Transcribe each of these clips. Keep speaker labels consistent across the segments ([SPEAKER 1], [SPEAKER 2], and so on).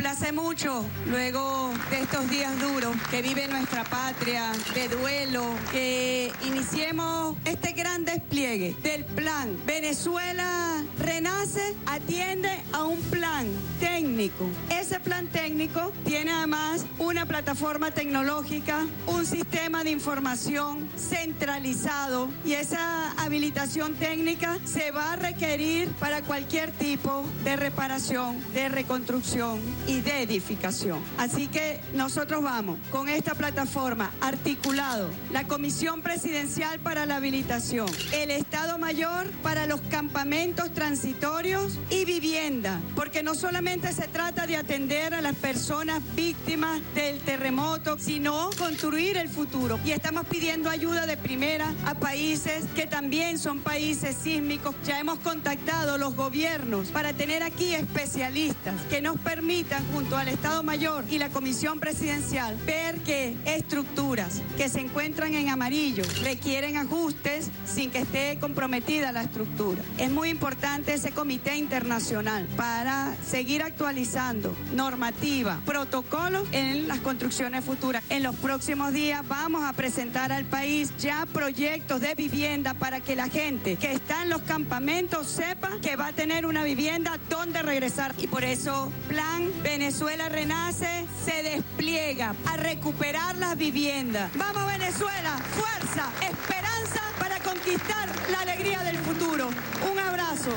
[SPEAKER 1] complace mucho, luego de estos días duros que vive nuestra patria, de duelo, que iniciemos este gran despliegue del plan Venezuela Renace. Atiende a un plan técnico. Ese plan técnico tiene además una plataforma tecnológica, un sistema de información centralizado, y esa habilitación técnica se va a requerir para cualquier tipo de reparación, de reconstrucción y de edificación. Así que nosotros vamos con esta plataforma articulado, la Comisión Presidencial para la Habilitación, el Estado Mayor para los campamentos transitorios y vivienda, porque no solamente se trata de atender a las personas víctimas del terremoto, sino construir el futuro. Y estamos pidiendo ayuda de primera a países que también son países sísmicos. Ya hemos contactado los gobiernos para tener aquí especialistas que nos permitan, junto al Estado Mayor y la Comisión Presidencial, ver que estructuras que se encuentran en amarillo requieren ajustes sin que esté comprometida la estructura. Es muy importante ese comité internacional para seguir actualizando normativa, protocolos en las construcciones futuras. En los próximos días vamos a presentar al país ya proyectos de vivienda para que la gente que está en los campamentos sepa que va a tener una vivienda donde regresar. Y por eso Plan Venezuela Renace se despliega a recuperar las viviendas. ¡Vamos Venezuela! ¡Fuerza! ¡Esperanza para conquistar la alegría del futuro! Un abrazo.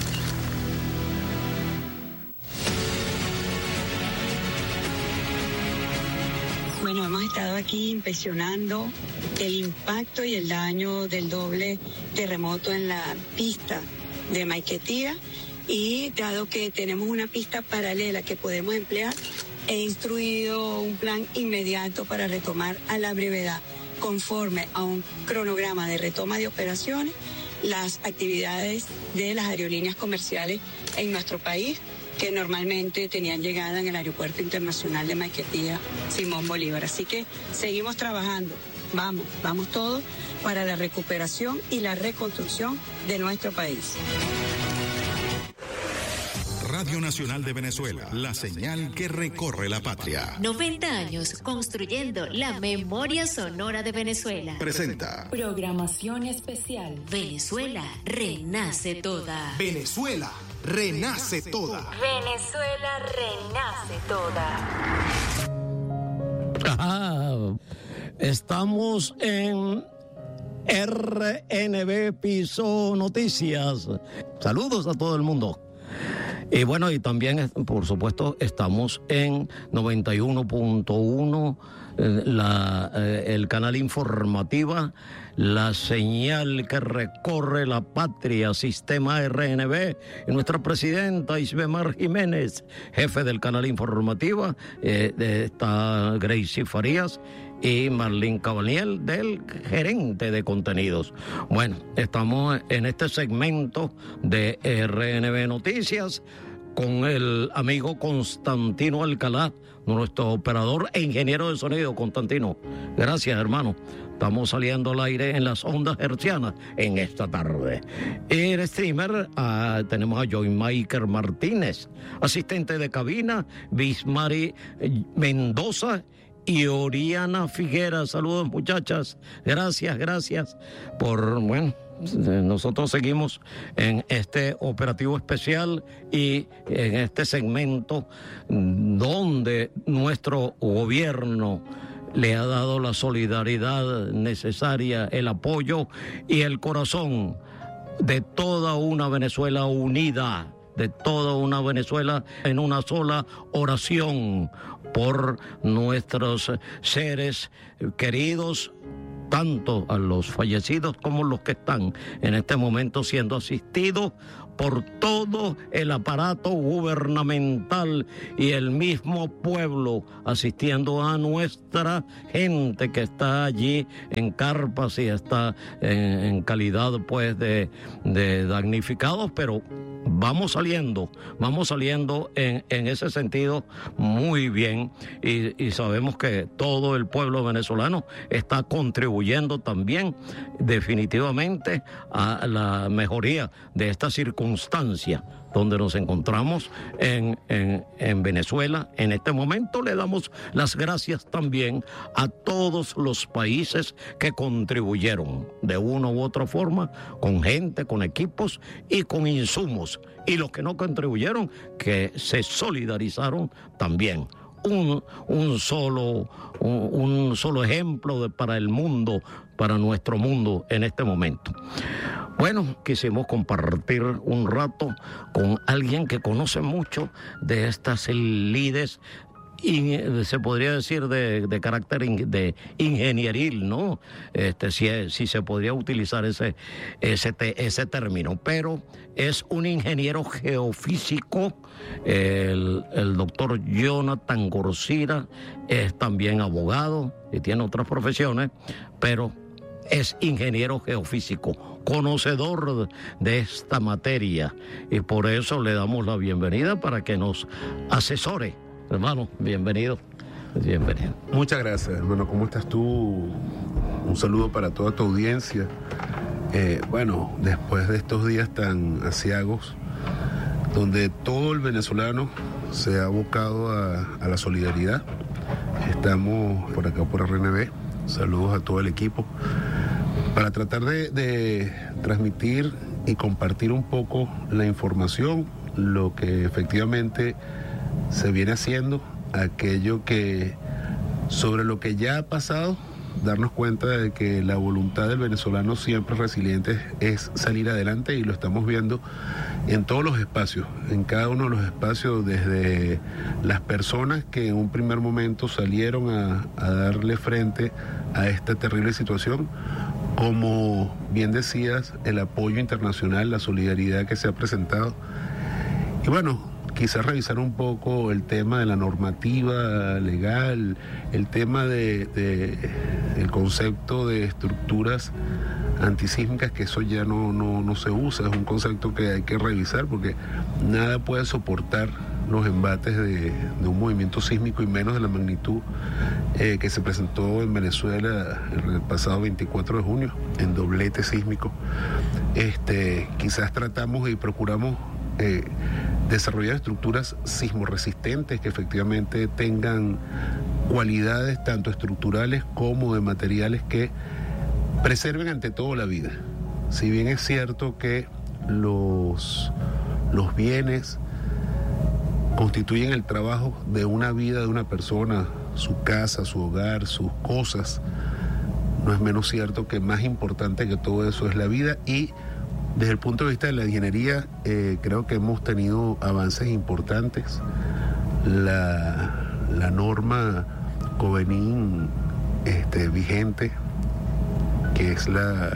[SPEAKER 2] Bueno, hemos estado aquí inspeccionando el impacto y el daño del doble terremoto en la pista de Maiquetía, y dado que tenemos una pista paralela que podemos emplear, he instruido un plan inmediato para retomar a la brevedad, conforme a un cronograma de retoma de operaciones, las actividades de las aerolíneas comerciales en nuestro país, que normalmente tenían llegada en el Aeropuerto Internacional de Maiquetía Simón Bolívar. Así que seguimos trabajando, vamos todos para la recuperación y la reconstrucción de nuestro país.
[SPEAKER 3] Radio Nacional de Venezuela, la señal que recorre la patria.
[SPEAKER 4] 90 años construyendo la memoria sonora de Venezuela.
[SPEAKER 3] Presenta
[SPEAKER 5] programación especial.
[SPEAKER 4] Venezuela renace toda.
[SPEAKER 6] Venezuela renace toda.
[SPEAKER 4] Venezuela renace toda.
[SPEAKER 7] Ajá. Estamos en RNB Piso Noticias. Saludos a todo el mundo. Y bueno, y también, por supuesto, estamos en 91.1, el canal informativa, la señal que recorre la patria, sistema RNB, y nuestra presidenta Isbemar Jiménez, jefe del canal informativa, está Gracie Farías y Marlene Cabaniel, del gerente de contenidos. Bueno, estamos en este segmento de RNB Noticias con el amigo Constantino Alcalá, nuestro operador e ingeniero de sonido. Constantino, gracias, hermano. Estamos saliendo al aire en las ondas hertzianas en esta tarde. En streamer tenemos a Joy Maker Martínez, asistente de cabina, Bismari Mendoza y Oriana Figuera. Saludos, muchachas. Gracias por, bueno, nosotros seguimos en este operativo especial y en este segmento donde nuestro gobierno le ha dado la solidaridad necesaria, el apoyo y el corazón de toda una Venezuela unida, de toda una Venezuela en una sola oración por nuestros seres queridos, tanto a los fallecidos como los que están en este momento siendo asistidos por todo el aparato gubernamental y el mismo pueblo, asistiendo a nuestra gente que está allí en carpas y está en calidad pues de damnificados, pero vamos saliendo en ese sentido muy bien, y sabemos que todo el pueblo venezolano está contribuyendo también definitivamente a la mejoría de esta circunstancia circunstancia donde nos encontramos en Venezuela. En este momento le damos las gracias también a todos los países que contribuyeron de una u otra forma, con gente, con equipos y con insumos. Y los que no contribuyeron, que se solidarizaron también. Un solo ejemplo para el mundo, para nuestro mundo en este momento. Bueno, quisimos compartir un rato con alguien que conoce mucho de estas lides, y se podría decir de carácter de ingenieril, ¿no? Si se podría utilizar ese término, pero es un ingeniero geofísico. El doctor Jonathan Gorcira es también abogado y tiene otras profesiones, pero es ingeniero geofísico, conocedor de esta materia, y por eso le damos la bienvenida para que nos asesore. Hermano, bienvenido. Bienvenido.
[SPEAKER 8] Muchas gracias, hermano. ¿Cómo estás tú? Un saludo para toda tu audiencia. Bueno, después de estos días tan aciagos, donde todo el venezolano se ha abocado a la solidaridad, estamos por acá por RNB. Saludos a todo el equipo, para tratar de transmitir y compartir un poco la información, lo que efectivamente se viene haciendo, aquello que sobre lo que ya ha pasado, darnos cuenta de que la voluntad del venezolano siempre resiliente es salir adelante, y lo estamos viendo en todos los espacios, en cada uno de los espacios, desde las personas que en un primer momento salieron a darle frente a esta terrible situación, como bien decías, el apoyo internacional, la solidaridad que se ha presentado. Y bueno, quizás revisar un poco el tema de la normativa legal, el tema el concepto de estructuras antisísmicas, que eso ya no se usa, es un concepto que hay que revisar, porque nada puede soportar los embates de un movimiento sísmico, y menos de la magnitud que se presentó en Venezuela el pasado 24 de junio, en doblete sísmico. Quizás tratamos y procuramos desarrollar estructuras sismoresistentes que efectivamente tengan cualidades tanto estructurales como de materiales que preserven ante todo la vida. Si bien es cierto que los bienes constituyen el trabajo de una vida de una persona, su casa, su hogar, sus cosas, no es menos cierto que más importante que todo eso es la vida. Y desde el punto de vista de la ingeniería, creo que hemos tenido avances importantes. La norma Covenin vigente, que es la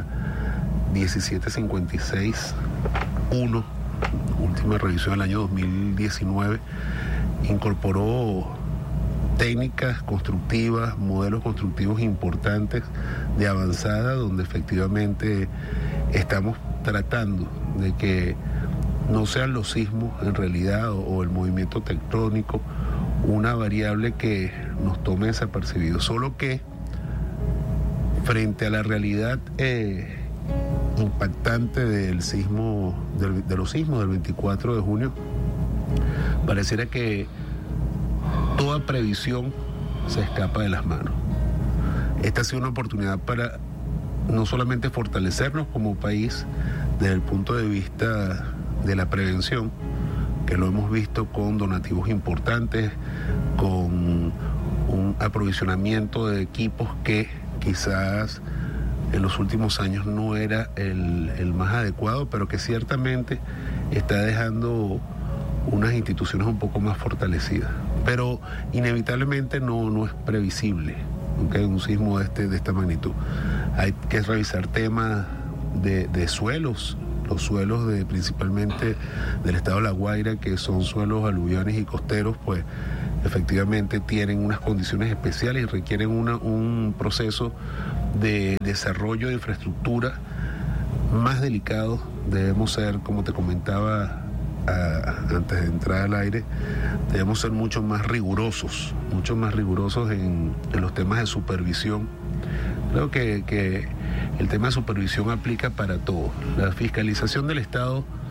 [SPEAKER 8] 1756-1, última revisión del año 2019, incorporó técnicas constructivas, modelos constructivos importantes de avanzada, donde efectivamente estamos tratando de que no sean los sismos en realidad o el movimiento tectónico una variable que nos tome desapercibidos, solo que frente a la realidad impactante del sismo, de los sismos del 24 de junio, pareciera que toda previsión se escapa de las manos. Esta ha sido una oportunidad para no solamente fortalecernos como país desde el punto de vista de la prevención, que lo hemos visto con donativos importantes, con un aprovisionamiento de equipos que quizás en los últimos años no era el más adecuado, pero que ciertamente está dejando unas instituciones un poco más fortalecidas. Pero inevitablemente no es previsible, ¿okay? Un sismo de esta magnitud. Hay que revisar temas de suelos, los suelos principalmente del estado de La Guaira, que son suelos aluviales y costeros, pues efectivamente tienen unas condiciones especiales y requieren un proceso de desarrollo de infraestructura más delicado. Debemos ser, como te comentaba antes de entrar al aire, debemos ser mucho más rigurosos en los temas de supervisión. Creo que el tema de supervisión aplica para todo. La fiscalización del Estado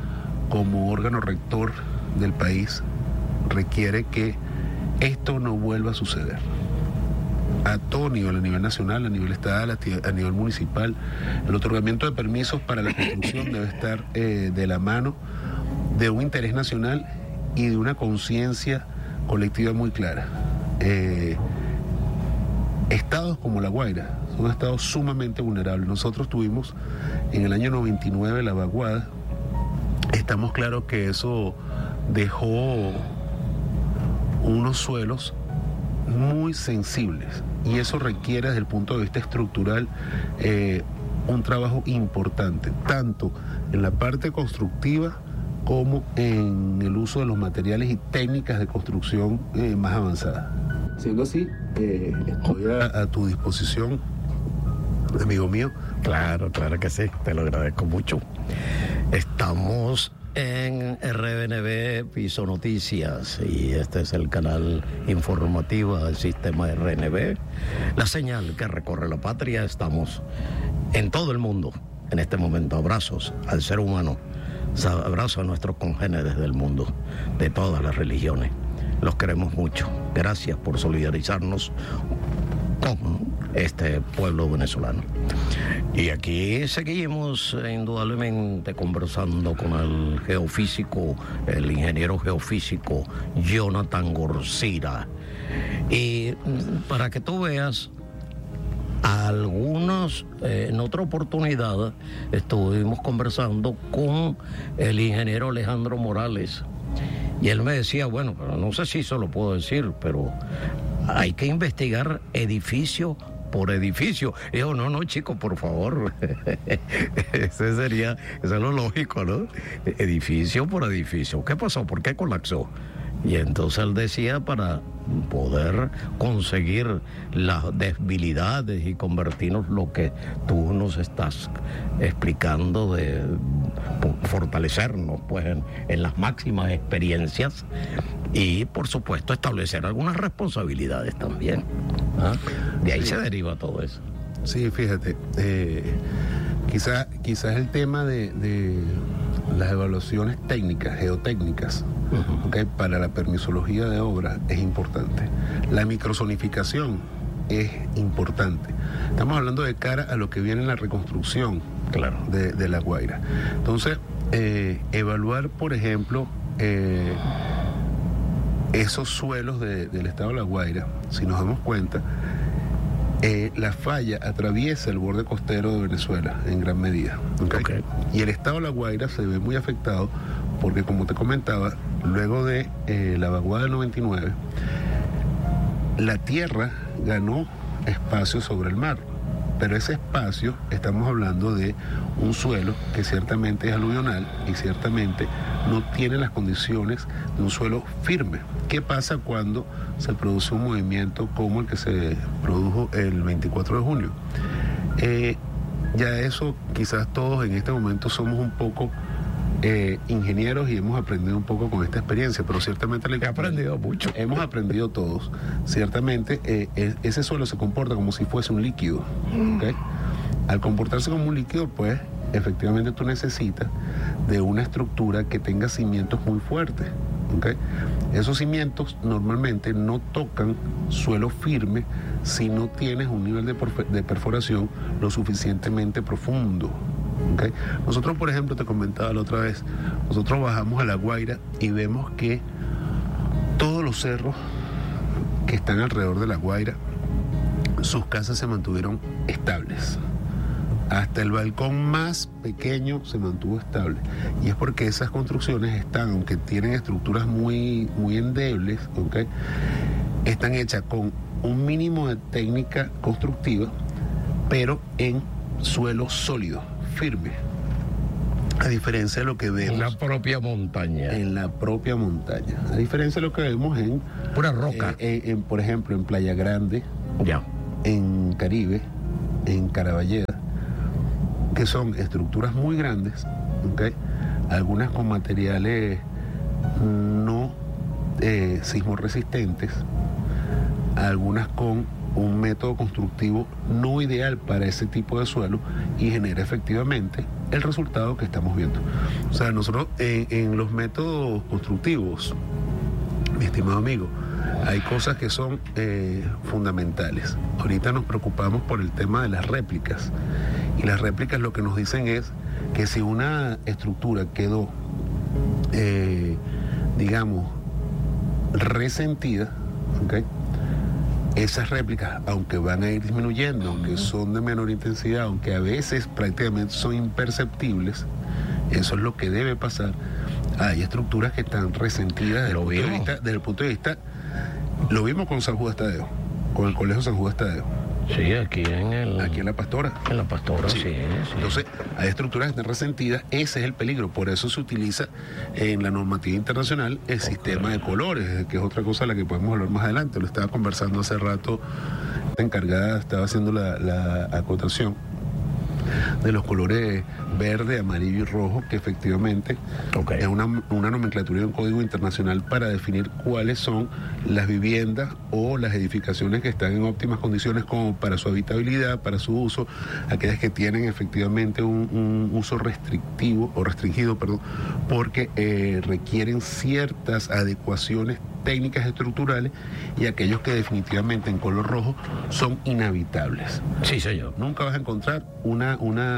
[SPEAKER 8] como órgano rector del país, requiere que esto no vuelva a suceder. A todo nivel, a nivel nacional, a nivel estatal, a nivel municipal, el otorgamiento de permisos para la construcción debe estar de la mano de un interés nacional y de una conciencia colectiva muy clara. Estados como La Guaira son estados sumamente vulnerables. Nosotros tuvimos en el año 99 la vaguada. Estamos claros que eso dejó unos suelos muy sensibles y eso requiere desde el punto de vista estructural un trabajo importante, tanto en la parte constructiva como en el uso de los materiales y técnicas de construcción más avanzadas. Siendo así, estoy a tu disposición, amigo mío.
[SPEAKER 7] Claro que sí, te lo agradezco mucho. Estamos en RNB Piso Noticias y este es el canal informativo del sistema RNB, la señal que recorre la patria. Estamos en todo el mundo en este momento. Abrazos al ser humano, abrazos a nuestros congéneres del mundo, de todas las religiones. Los queremos mucho. Gracias por solidarizarnos con este pueblo venezolano. Y aquí seguimos indudablemente conversando con el geofísico, el ingeniero geofísico Jonathan Gorcira. Y para que tú veas, algunos, en otra oportunidad estuvimos conversando con el ingeniero Alejandro Morales. Y él me decía, bueno, pero no sé si eso lo puedo decir, pero hay que investigar edificio por edificio. Y yo, no, chico, por favor. Eso es lo lógico, ¿no? Edificio por edificio. ¿Qué pasó? ¿Por qué colapsó? Y entonces él decía, para poder conseguir las debilidades y convertirnos lo que tú nos estás explicando, de fortalecernos pues en las máximas experiencias y por supuesto establecer algunas responsabilidades también. De ahí se deriva todo eso.
[SPEAKER 8] Sí, fíjate, quizás el tema de las evaluaciones técnicas, geotécnicas, okay, para la permisología de obra es importante. La microzonificación es importante. Estamos hablando de cara a lo que viene en la reconstrucción, claro, de La Guaira. Entonces, evaluar, por ejemplo, esos suelos del estado de La Guaira, si nos damos cuenta, la falla atraviesa el borde costero de Venezuela en gran medida. ¿Okay? Y el estado de La Guaira se ve muy afectado porque, como te comentaba, luego de la vaguada del 99, la tierra ganó espacio sobre el mar. Pero ese espacio, estamos hablando de un suelo que ciertamente es aluvional y ciertamente no tiene las condiciones de un suelo firme. ¿Qué pasa cuando se produce un movimiento como el que se produjo el 24 de junio? Ya eso, quizás todos en este momento somos un poco ingenieros y hemos aprendido un poco con esta experiencia, pero ciertamente
[SPEAKER 7] he aprendido mucho.
[SPEAKER 8] Hemos aprendido todos. Ciertamente ese suelo se comporta como si fuese un líquido. ¿Okay? Al comportarse como un líquido, pues efectivamente tú necesitas de una estructura que tenga cimientos muy fuertes. ¿Okay? Esos cimientos normalmente no tocan suelo firme si no tienes un nivel de perforación lo suficientemente profundo. ¿Okay? Nosotros, por ejemplo, te comentaba la otra vez, nosotros bajamos a La Guaira y vemos que todos los cerros que están alrededor de La Guaira, sus casas se mantuvieron estables. Hasta el balcón más pequeño se mantuvo estable. Y es porque esas construcciones están, aunque tienen estructuras muy, muy endebles, ¿okay? Están hechas con un mínimo de técnica constructiva, pero en suelo sólido, firme. A diferencia de lo que vemos
[SPEAKER 7] en la propia montaña.
[SPEAKER 8] En la propia montaña. A diferencia de lo que vemos en
[SPEAKER 7] pura roca.
[SPEAKER 8] Por ejemplo, en Playa Grande, en Caribe, en Caraballeda, que son estructuras muy grandes, ¿okay? Algunas con materiales no sismoresistentes, algunas con un método constructivo no ideal para ese tipo de suelo y genera efectivamente el resultado que estamos viendo. O sea, nosotros en los métodos constructivos, mi estimado amigo, hay cosas que son fundamentales. Ahorita nos preocupamos por el tema de las réplicas. Y las réplicas lo que nos dicen es que si una estructura quedó, digamos, resentida, ¿okay? Esas réplicas, aunque van a ir disminuyendo, aunque son de menor intensidad, aunque a veces prácticamente son imperceptibles, eso es lo que debe pasar. Hay estructuras que están resentidas desde el punto de vista, lo vimos con San Judas Tadeo, con el Colegio San Judas Tadeo.
[SPEAKER 7] Sí, aquí en
[SPEAKER 8] La Pastora.
[SPEAKER 7] En La Pastora, sí.
[SPEAKER 8] Entonces, hay estructuras que están resentidas, ese es el peligro. Por eso se utiliza en la normativa internacional el sistema de colores, que es otra cosa a la que podemos hablar más adelante. Lo estaba conversando hace rato, la encargada estaba haciendo la acotación de los colores verde, amarillo y rojo, que efectivamente es una nomenclatura y un código internacional para definir cuáles son las viviendas o las edificaciones que están en óptimas condiciones como para su habitabilidad, para su uso, aquellas que tienen efectivamente un uso restringido, porque requieren ciertas adecuaciones técnicas estructurales, y aquellos que definitivamente en color rojo son inhabitables.
[SPEAKER 7] Sí, señor.
[SPEAKER 8] Nunca vas a encontrar una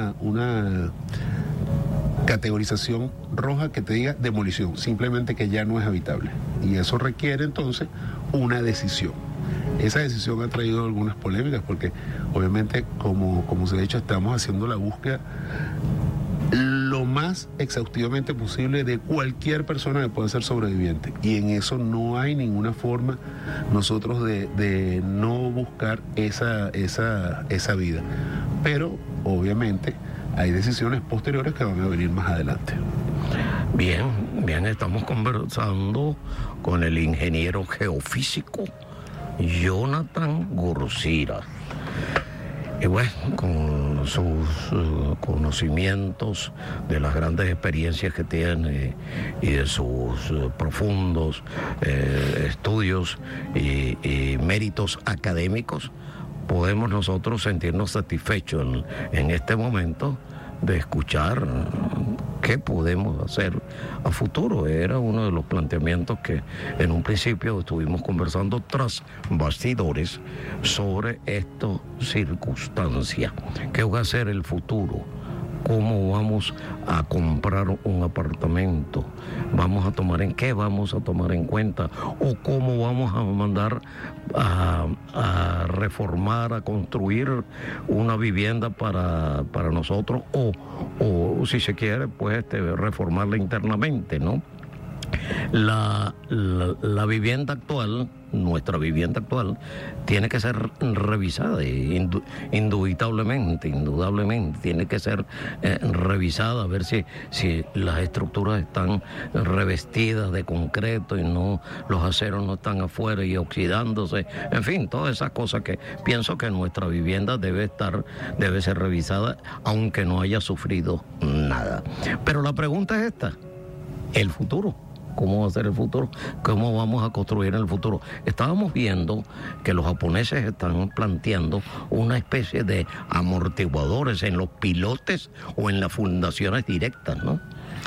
[SPEAKER 8] categorización roja que te diga demolición, simplemente que ya no es habitable. Y eso requiere entonces una decisión. Esa decisión ha traído algunas polémicas porque obviamente, como se ha dicho, estamos haciendo la búsqueda lo más exhaustivamente posible de cualquier persona que pueda ser sobreviviente, y en eso no hay ninguna forma nosotros de no buscar esa vida, pero obviamente hay decisiones posteriores que van a venir más adelante.
[SPEAKER 7] Bien, estamos conversando con el ingeniero geofísico Jonathan Gursira. Y bueno, con sus conocimientos de las grandes experiencias que tiene y de sus profundos estudios y méritos académicos, podemos nosotros sentirnos satisfechos en este momento de escuchar qué podemos hacer a futuro. Era uno de los planteamientos que en un principio estuvimos conversando tras bastidores sobre esta circunstancia. ¿Qué va a ser el futuro? ¿Cómo vamos a comprar un apartamento? ¿Qué vamos a tomar en cuenta? ¿O cómo vamos a mandar a reformar, a construir una vivienda para nosotros? O si se quiere, pues reformarla internamente, ¿no? La vivienda actual, nuestra vivienda actual, tiene que ser revisada, indudablemente, tiene que ser revisada, a ver si las estructuras están revestidas de concreto y no los aceros no están afuera y oxidándose, en fin, todas esas cosas que pienso que nuestra vivienda debe ser revisada, aunque no haya sufrido nada. Pero la pregunta es esta: el futuro. ¿Cómo va a ser el futuro? ¿Cómo vamos a construir el futuro? Estábamos viendo que los japoneses están planteando una especie de amortiguadores en los pilotes o en las fundaciones directas, ¿no?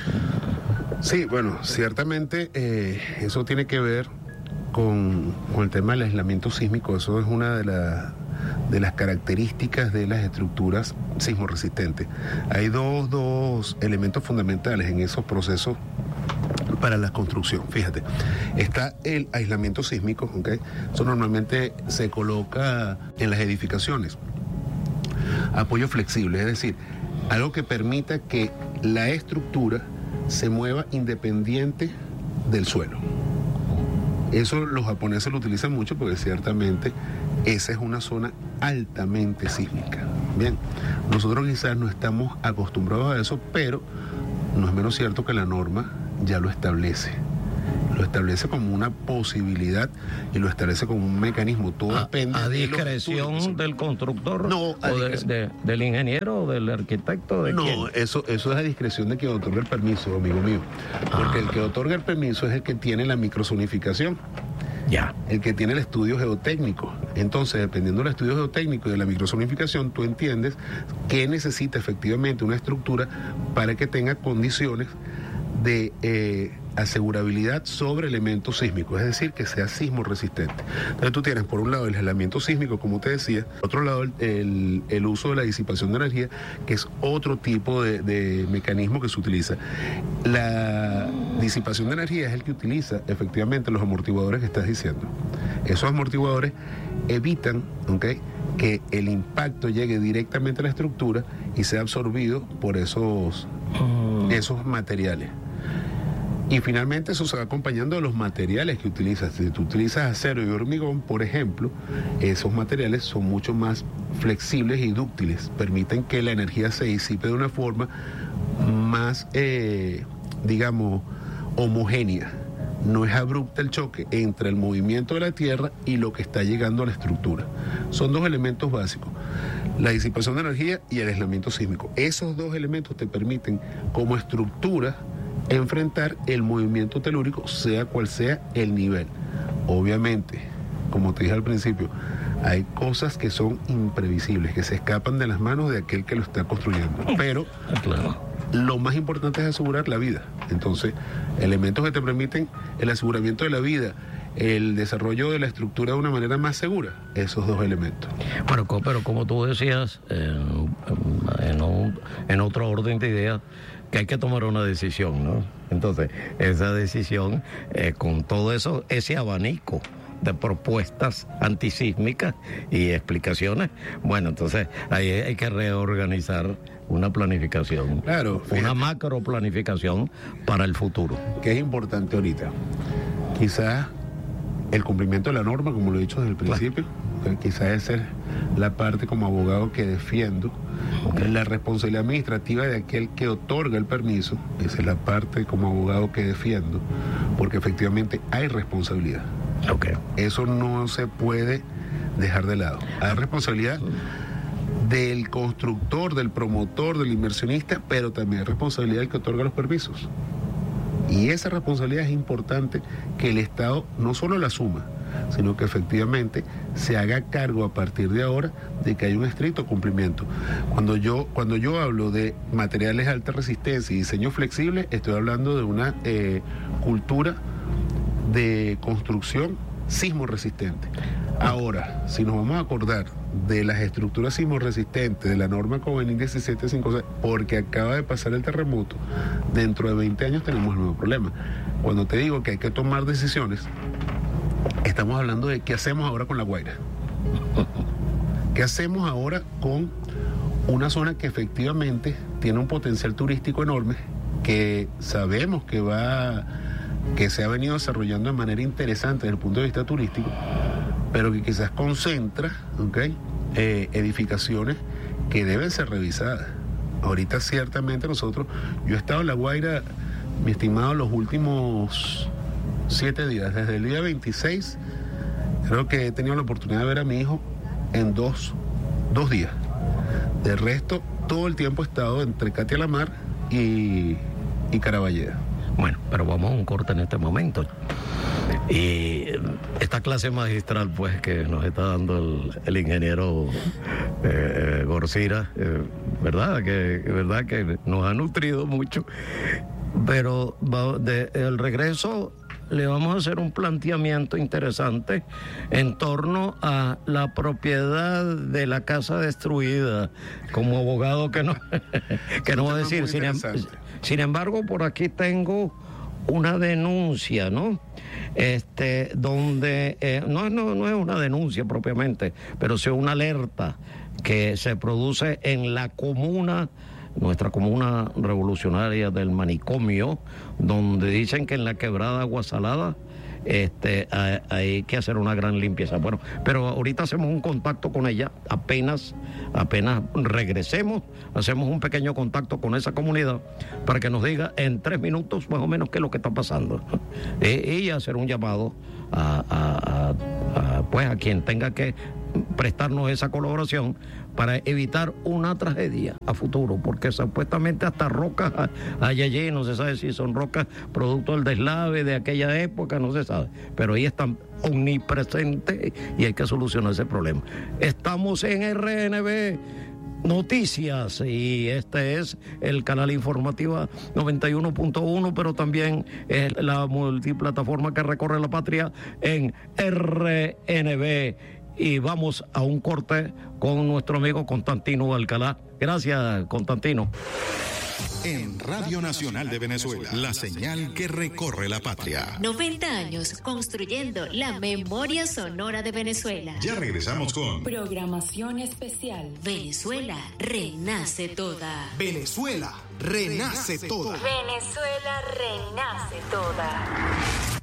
[SPEAKER 8] Sí, bueno, ciertamente eso tiene que ver con el tema del aislamiento sísmico. Eso es una de las características de las estructuras sismoresistentes. Hay dos elementos fundamentales en esos procesos para la construcción. Fíjate, está el aislamiento sísmico, ¿okay? Eso normalmente se coloca en las edificaciones. Apoyo flexible, es decir, algo que permita que la estructura se mueva independiente del suelo. Eso los japoneses lo utilizan mucho porque ciertamente esa es una zona altamente sísmica. Bien, nosotros quizás no estamos acostumbrados a eso, pero no es menos cierto que la norma ya lo establece como una posibilidad y lo establece como un mecanismo. Todo depende
[SPEAKER 7] a discreción del constructor,
[SPEAKER 8] no,
[SPEAKER 7] del ingeniero o del arquitecto.
[SPEAKER 8] No, ¿quién? Eso es a discreción de quien otorga el permiso, amigo mío, porque el que otorga el permiso es el que tiene la microzonificación.
[SPEAKER 7] Ya.
[SPEAKER 8] El que tiene el estudio geotécnico, Entonces, dependiendo del estudio geotécnico y de la microzonificación, tú entiendes qué necesita efectivamente una estructura para que tenga condiciones de asegurabilidad sobre elementos sísmicos, es decir, que sea sismo resistente. Entonces tú tienes por un lado el aislamiento sísmico, como te decía, por otro lado el uso de la disipación de energía, que es otro tipo de mecanismo que se utiliza. La disipación de energía es el que utiliza efectivamente los amortiguadores que estás diciendo. Esos amortiguadores evitan, ¿okay?, que el impacto llegue directamente a la estructura y sea absorbido por esos materiales. Y finalmente eso se va acompañando de los materiales que utilizas. Si tú utilizas acero y hormigón, por ejemplo, esos materiales son mucho más flexibles y dúctiles. Permiten que la energía se disipe de una forma más, digamos, homogénea. No es abrupto el choque entre el movimiento de la Tierra y lo que está llegando a la estructura. Son dos elementos básicos: la disipación de energía y el aislamiento sísmico. Esos dos elementos te permiten, como estructura, enfrentar el movimiento telúrico, sea cual sea el nivel. Obviamente, como te dije al principio, hay cosas que son imprevisibles, que se escapan de las manos de aquel que lo está construyendo. Pero lo más importante es asegurar la vida. Entonces, elementos que te permiten el aseguramiento de la vida, el desarrollo de la estructura de una manera más segura, esos dos elementos.
[SPEAKER 7] Bueno, pero como tú decías, en otro orden de ideas, que hay que tomar una decisión, ¿no? Entonces, esa decisión, con todo eso, ese abanico de propuestas antisísmicas y explicaciones, bueno, entonces ahí hay que reorganizar una planificación,
[SPEAKER 8] claro,
[SPEAKER 7] una macro planificación para el futuro.
[SPEAKER 8] Que es importante ahorita. Quizás el cumplimiento de la norma, como lo he dicho desde el principio, quizás esa es la parte como abogado que defiendo. La responsabilidad administrativa de aquel que otorga el permiso, esa es la parte como abogado que defiendo, porque efectivamente hay responsabilidad. Eso no se puede dejar de lado. Hay responsabilidad del constructor, del promotor, del inversionista, pero también hay responsabilidad del que otorga los permisos. Y esa responsabilidad es importante que el Estado no solo la asuma, sino que efectivamente se haga cargo a partir de ahora de que hay un estricto cumplimiento. Cuando yo hablo de materiales de alta resistencia y diseño flexible, estoy hablando de una cultura de construcción sismo resistente. Ahora, si nos vamos a acordar de las estructuras sismo resistentes de la norma COVENIC 1756, porque acaba de pasar el terremoto, dentro de 20 años tenemos el mismo problema. Cuando te digo que hay que tomar decisiones, estamos hablando de qué hacemos ahora con La Guaira. ¿Qué hacemos ahora con una zona que efectivamente tiene un potencial turístico enorme, que sabemos que se ha venido desarrollando de manera interesante desde el punto de vista turístico, pero que quizás concentra edificaciones que deben ser revisadas? Ahorita ciertamente yo he estado en La Guaira, mi estimado, los últimos 7 días, desde el día 26, creo que he tenido la oportunidad de ver a mi hijo en dos días. De resto, todo el tiempo he estado entre Catia La Mar y Caraballeda.
[SPEAKER 7] Bueno, pero vamos a un corte en este momento. Y esta clase magistral, pues, que nos está dando el ingeniero Gorcira, ¿verdad? Que nos ha nutrido mucho. Pero el regreso le vamos a hacer un planteamiento interesante en torno a la propiedad de la casa destruida, como abogado que no va a decir. Sin embargo, por aquí tengo una denuncia, ¿no? Donde no es una denuncia propiamente, pero sí una alerta que se produce en la comuna, nuestra comuna revolucionaria del Manicomio, donde dicen que en la quebrada Agua Salada hay que hacer una gran limpieza. Bueno, pero ahorita hacemos un contacto con ella, apenas regresemos, hacemos un pequeño contacto con esa comunidad para que nos diga en 3 minutos más o menos qué es lo que está pasando, y hacer un llamado a a quien tenga que prestarnos esa colaboración para evitar una tragedia a futuro, porque supuestamente hasta rocas hay allí, no se sabe si son rocas producto del deslave de aquella época, no se sabe, pero ahí están omnipresentes y hay que solucionar ese problema. Estamos en RNB Noticias y este es el canal informativo 91.1, pero también es la multiplataforma que recorre la patria en RNB. Y vamos a un corte con nuestro amigo Constantino Alcalá. Gracias, Constantino.
[SPEAKER 3] En Radio Nacional de Venezuela, la señal que recorre la patria.
[SPEAKER 4] 90 años construyendo la memoria sonora de Venezuela.
[SPEAKER 3] Ya regresamos con
[SPEAKER 5] Programación especial.
[SPEAKER 4] Venezuela renace toda.
[SPEAKER 6] Venezuela renace toda.
[SPEAKER 4] Venezuela renace toda.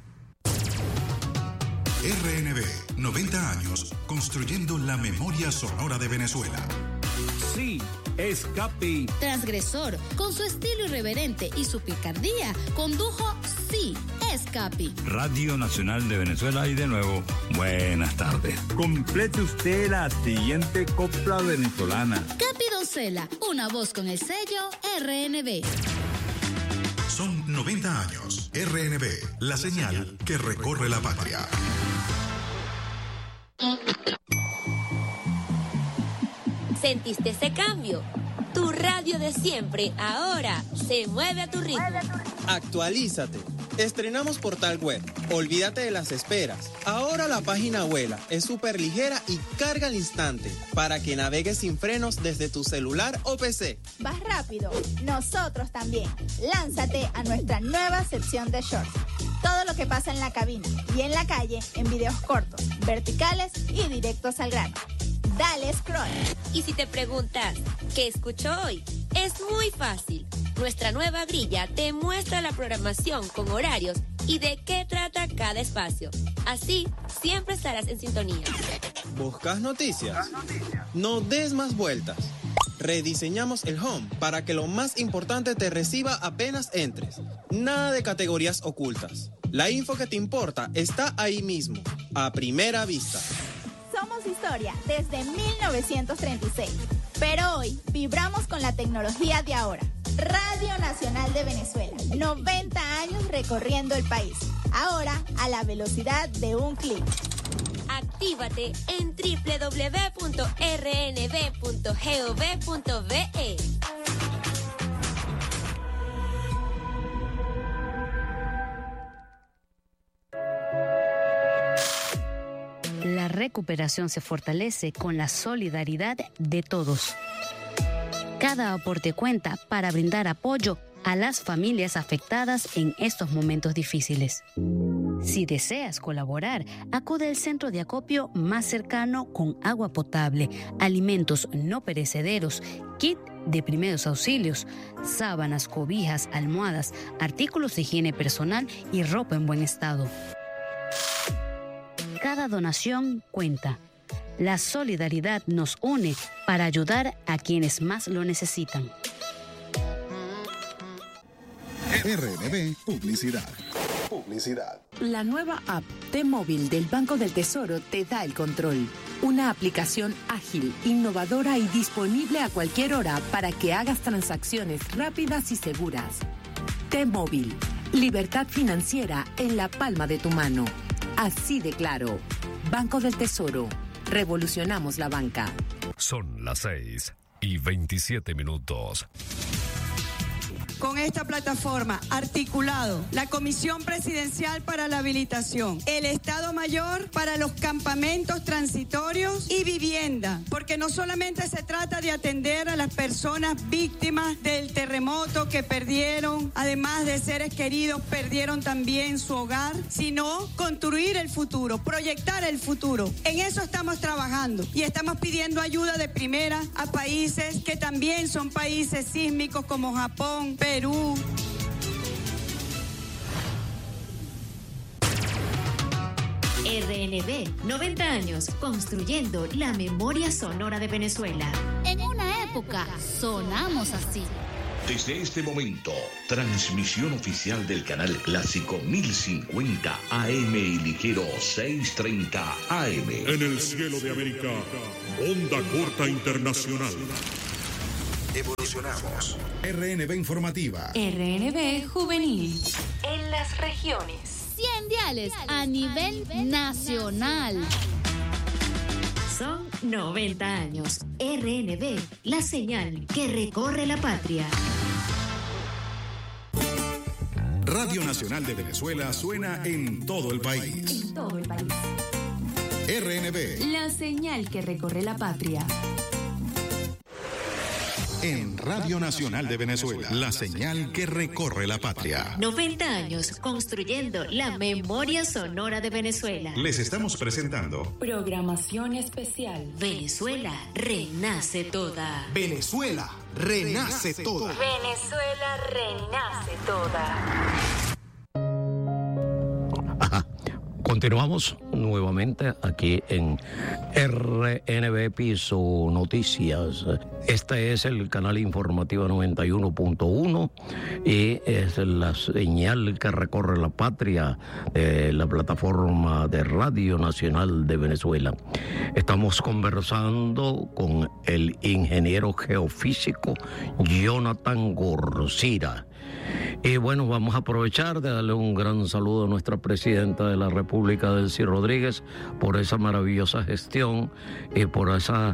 [SPEAKER 3] RNB, 90 años construyendo la memoria sonora de Venezuela.
[SPEAKER 9] Sí, es Capi.
[SPEAKER 10] Transgresor, con su estilo irreverente y su picardía, condujo Sí, es Capi.
[SPEAKER 9] Radio Nacional de Venezuela y de nuevo, buenas tardes. Complete usted la siguiente copla venezolana.
[SPEAKER 10] Capi Doncella, una voz con el sello RNB.
[SPEAKER 3] Son 90 años. RNB, la señal que recorre la patria.
[SPEAKER 11] ¿Sentiste ese cambio? Tu radio de siempre ahora se mueve a tu ritmo.
[SPEAKER 12] Actualízate. Estrenamos portal web. Olvídate de las esperas. Ahora la página vuela, es súper ligera y carga al instante para que navegues sin frenos desde tu celular o PC.
[SPEAKER 13] Vas rápido, nosotros también. Lánzate a nuestra nueva sección de shorts. Todo lo que pasa en la cabina y en la calle en videos cortos, verticales y directos al grano. Dale scroll.
[SPEAKER 11] Y si te preguntas, ¿qué escucho hoy? Es muy fácil. Nuestra nueva grilla te muestra la programación con horarios y de qué trata cada espacio. Así, siempre estarás en sintonía.
[SPEAKER 12] ¿Buscas noticias? No des más vueltas. Rediseñamos el home para que lo más importante te reciba apenas entres. Nada de categorías ocultas. La info que te importa está ahí mismo, a primera vista.
[SPEAKER 13] Somos historia desde 1936, pero hoy vibramos con la tecnología de ahora. Radio Nacional de Venezuela, 90 años recorriendo el país, ahora a la velocidad de un clic.
[SPEAKER 11] Actívate en www.rnb.gov.be.
[SPEAKER 14] La recuperación se fortalece con la solidaridad de todos. Cada aporte cuenta para brindar apoyo a las familias afectadas en estos momentos difíciles. Si deseas colaborar, acude al centro de acopio más cercano con agua potable, alimentos no perecederos, kit de primeros auxilios, sábanas, cobijas, almohadas, artículos de higiene personal y ropa en buen estado. Cada donación cuenta. La solidaridad nos une para ayudar a quienes más lo necesitan.
[SPEAKER 3] RNB Publicidad.
[SPEAKER 15] La nueva app T-Móvil del Banco del Tesoro te da el control. Una aplicación ágil, innovadora y disponible a cualquier hora para que hagas transacciones rápidas y seguras. T-Móvil, libertad financiera en la palma de tu mano. Así de claro. Banco del Tesoro. Revolucionamos la banca.
[SPEAKER 16] Son las 6:27.
[SPEAKER 1] Con esta plataforma, articulado, la Comisión Presidencial para la Habilitación, el Estado Mayor para los campamentos transitorios y vivienda, porque no solamente se trata de atender a las personas víctimas del terremoto que perdieron, además de seres queridos, perdieron también su hogar, sino construir el futuro, proyectar el futuro. En eso estamos trabajando y estamos pidiendo ayuda de primera a países que también son países sísmicos como Japón, Perú.
[SPEAKER 4] RNB, 90 años construyendo la memoria sonora de Venezuela.
[SPEAKER 10] En una época sonamos así.
[SPEAKER 16] Desde este momento, transmisión oficial del canal clásico 1050 AM y ligero 630 AM.
[SPEAKER 17] En el cielo de América, onda corta internacional.
[SPEAKER 3] Evolucionamos. RNB Informativa.
[SPEAKER 5] RNB Juvenil.
[SPEAKER 10] En las regiones. 100 diales a nivel nacional.
[SPEAKER 4] Son 90 años. RNB, la señal que recorre la patria.
[SPEAKER 3] Radio Nacional de Venezuela suena en todo el país.
[SPEAKER 5] En todo el país.
[SPEAKER 3] RNB.
[SPEAKER 5] La señal que recorre la patria.
[SPEAKER 3] En Radio Nacional de Venezuela, la señal que recorre la patria.
[SPEAKER 4] 90 años construyendo la memoria sonora de Venezuela.
[SPEAKER 3] Les estamos presentando
[SPEAKER 5] Programación especial.
[SPEAKER 4] Venezuela renace toda.
[SPEAKER 6] Venezuela renace toda.
[SPEAKER 10] Venezuela renace toda.
[SPEAKER 7] Continuamos nuevamente aquí en RNB Piso Noticias. Este es el canal informativo 91.1 y es la señal que recorre la patria de la plataforma de Radio Nacional de Venezuela. Estamos conversando con el ingeniero geofísico Jonathan Gorcira. Y bueno, vamos a aprovechar de darle un gran saludo a nuestra presidenta de la República, Delcy Rodríguez, por esa maravillosa gestión y por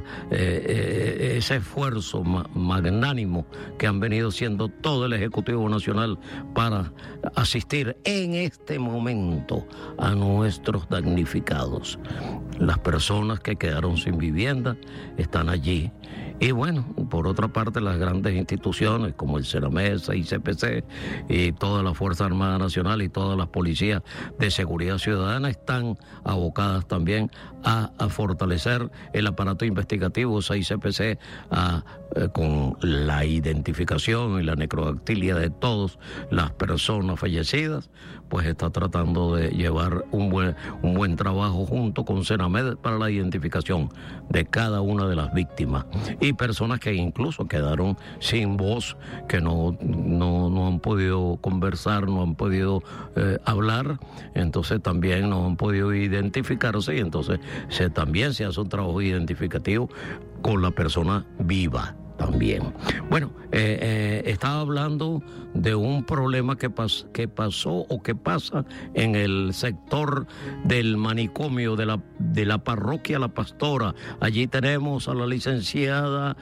[SPEAKER 7] ese esfuerzo magnánimo que han venido haciendo todo el Ejecutivo Nacional para asistir en este momento a nuestros damnificados. Las personas que quedaron sin vivienda están allí. Y bueno, por otra parte, las grandes instituciones como el CENAMESA, ICPC y toda la Fuerza Armada Nacional y todas las policías de seguridad ciudadana están abocadas también a fortalecer el aparato investigativo. ICPC con la identificación y la necrodactilia de todas las personas fallecidas, pues está tratando de llevar un buen trabajo junto con CENAMED para la identificación de cada una de las víctimas y personas que incluso quedaron sin voz, que no han podido conversar, no han podido hablar, entonces también no han podido identificarse y entonces también se hace un trabajo identificativo con la persona viva. También. Bueno, estaba hablando de un problema que pasó o que pasa en el sector del manicomio de la parroquia La Pastora. Allí tenemos a la licenciada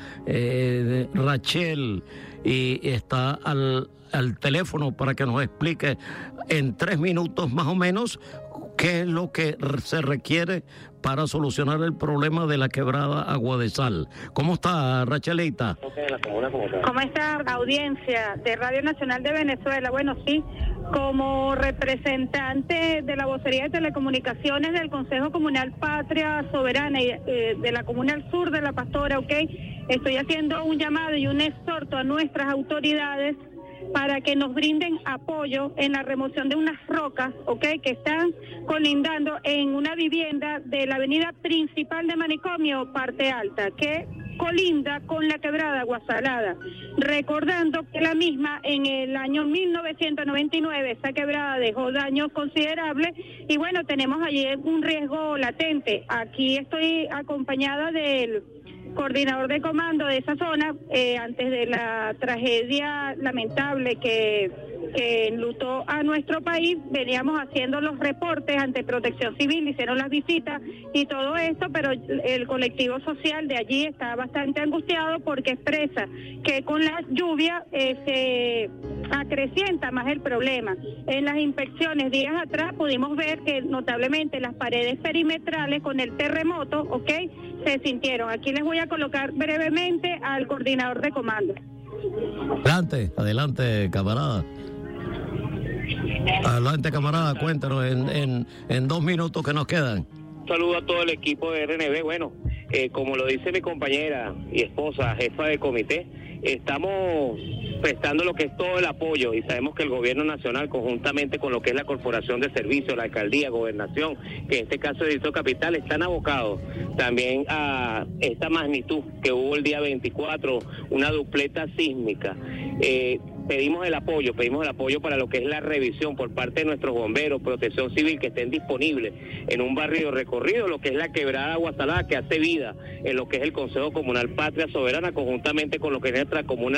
[SPEAKER 7] Rachel y está al teléfono para que nos explique en 3 minutos más o menos qué es lo que se requiere para solucionar el problema de la quebrada Agua de Sal. ¿Cómo está, Rachelita?
[SPEAKER 18] ¿Cómo está, audiencia de Radio Nacional de Venezuela? Bueno, sí, como representante de la vocería de telecomunicaciones del Consejo Comunal Patria Soberana y de la Comunal Sur de La Pastora, estoy haciendo un llamado y un exhorto a nuestras autoridades para que nos brinden apoyo en la remoción de unas rocas, que están colindando en una vivienda de la avenida principal de Manicomio, parte alta, que colinda con la quebrada Agua Salada. Recordando que la misma en el año 1999, esa quebrada dejó daños considerables y bueno, tenemos allí un riesgo latente. Aquí estoy acompañada del coordinador de comando de esa zona, antes de la tragedia lamentable que enlutó a nuestro país, veníamos haciendo los reportes ante Protección Civil, hicieron las visitas y todo esto, pero el colectivo social de allí está bastante angustiado porque expresa que con la lluvia se acrecienta más el problema. En las inspecciones días atrás pudimos ver que notablemente las paredes perimetrales con el terremoto, se sintieron. Aquí les voy a colocar brevemente al coordinador de comando.
[SPEAKER 7] Adelante, camarada. Adelante, camarada, cuéntanos en 2 minutos que nos quedan.
[SPEAKER 19] Saludo a todo el equipo de RNB. Bueno, como lo dice mi compañera y esposa, jefa de comité, estamos prestando lo que es todo el apoyo, y sabemos que el gobierno nacional, conjuntamente con lo que es la Corporación de Servicios, la Alcaldía, Gobernación, que en este caso es Distrito Capital, están abocados también a esta magnitud que hubo el día 24, una dupleta sísmica. Pedimos el apoyo para lo que es la revisión por parte de nuestros bomberos, protección civil, que estén disponibles en un barrio recorrido, lo que es la quebrada Agua Salada, que hace vida en lo que es el Consejo Comunal Patria Soberana, conjuntamente con lo que es nuestra comuna